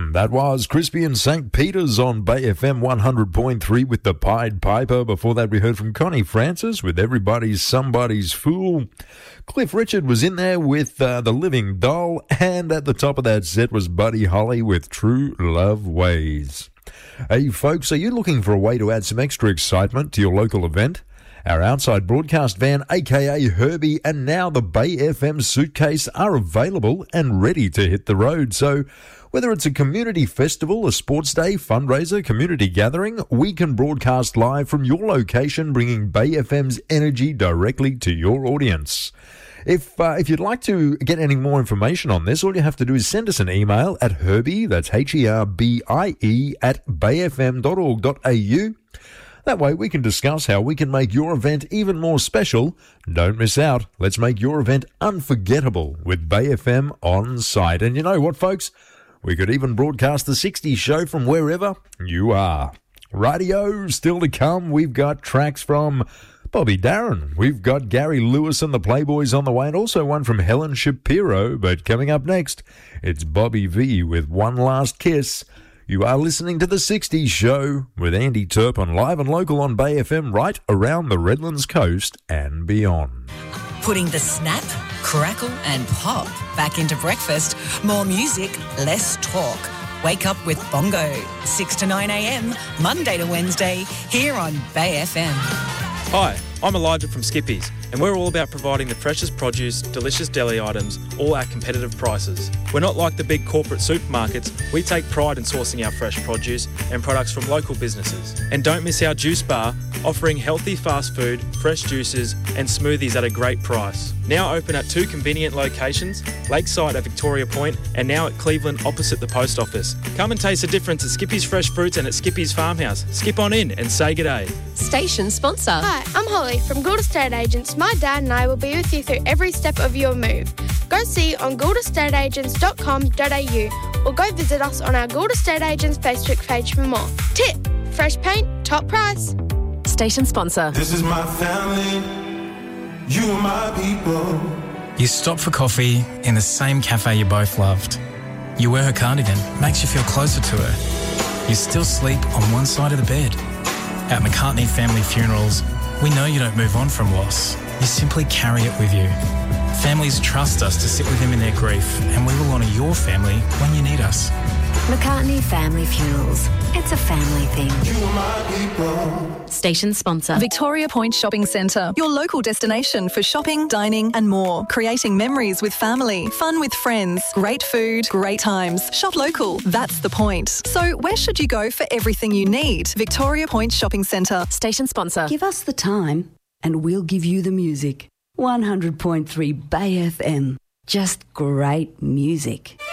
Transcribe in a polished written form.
That was Crispy and St. Peter's on Bay FM 100.3 with the Pied Piper. Before that, we heard from Connie Francis with Everybody's Somebody's Fool. Cliff Richard was in there with The Living Doll. And at the top of that set was Buddy Holly with True Love Ways. Hey, folks, are you looking for a way to add some extra excitement to your local event? Our outside broadcast van, aka Herbie, and now the Bay FM suitcase are available and ready to hit the road. So whether it's a community festival, a sports day, fundraiser, community gathering, we can broadcast live from your location, bringing Bay FM's energy directly to your audience. If you'd like to get any more information on this, all you have to do is send us an email at Herbie, that's HERBIE, at bayfm.org.au. That way we can discuss how we can make your event even more special. Don't miss out. Let's make your event unforgettable with Bay FM on site. And you know what, folks? We could even broadcast the 60s show from wherever you are. Radio still to come. We've got tracks from Bobby Darin. We've got Gary Lewis and the Playboys on the way, and also one from Helen Shapiro. But coming up next, it's Bobby V with One Last Kiss. You are listening to The 60s Show with Andy Turpin, live and local on Bay FM, right around the Redlands coast and beyond. Putting the snap, crackle and pop back into breakfast. More music, less talk. Wake up with Bongo, 6 to 9 a.m, Monday to Wednesday, here on Bay FM. Hi, I'm Elijah from Skippies, and we're all about providing the freshest produce, delicious deli items, all at competitive prices. We're not like the big corporate supermarkets. We take pride in sourcing our fresh produce and products from local businesses. And don't miss our juice bar, offering healthy fast food, fresh juices and smoothies at a great price. Now open at 2 convenient locations, Lakeside at Victoria Point and now at Cleveland opposite the post office. Come and taste the difference at Skippy's Fresh Fruits and at Skippy's Farmhouse. Skip on in and say g'day. Station sponsor. Hi, I'm Holly from Gould Estate Agents. My dad and I will be with you through every step of your move. Go see on gouldestateagents.com.au or go visit us on our Gould Estate Agents Facebook page for more. Tip, fresh paint, top price. Station sponsor. This is my family, you are my people. You stop for coffee in the same cafe you both loved. You wear her cardigan, makes you feel closer to her. You still sleep on one side of the bed. At McCartney Family Funerals, we know you don't move on from loss. You simply carry it with you. Families trust us to sit with them in their grief, and we will honour your family when you need us. McCartney Family Funerals. It's a family thing. You are my people. Station sponsor. Victoria Point Shopping Centre, your local destination for shopping, dining and more. Creating memories with family, fun with friends, great food, great times. Shop local, that's the point. So where should you go for everything you need? Victoria Point Shopping Centre. Station sponsor. Give us the time and we'll give you the music. 100.3 Bay FM. Just great music.